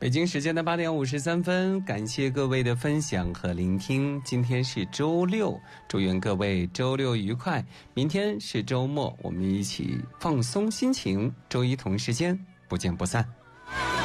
北京时间的8点53分，感谢各位的分享和聆听。今天是周六，祝愿各位周六愉快。明天是周末，我们一起放松心情。周一同时间不见不散。